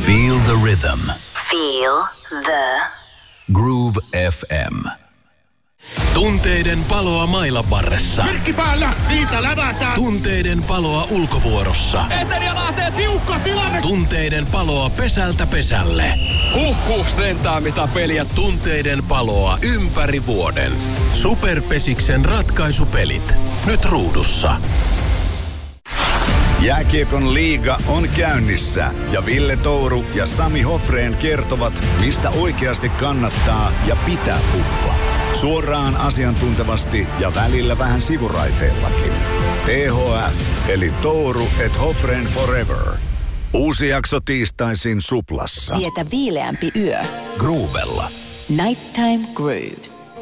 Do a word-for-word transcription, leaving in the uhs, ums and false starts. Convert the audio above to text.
Feel the rhythm. Feel the Groove F M. Tunteiden paloa mailan varressa. Merkki päällä, siitä lävätään. Tunteiden paloa ulkovuorossa. Eteria lähtee tiukka tilanne. Tunteiden paloa pesältä pesälle. Huhhuh, sentään mitä peliä. Tunteiden paloa ympäri vuoden. Superpesiksen ratkaisupelit. Nyt ruudussa. Jääkiekon liiga on käynnissä ja Ville Touru ja Sami Hofrén kertovat, mistä oikeasti kannattaa ja pitää puhua. Suoraan asiantuntevasti ja välillä vähän sivuraiteillakin. T H F eli Touru et Hofrén Forever. Uusi jakso tiistaisin Suplassa. Vietä viileämpi yö. Groovella. Nighttime Grooves.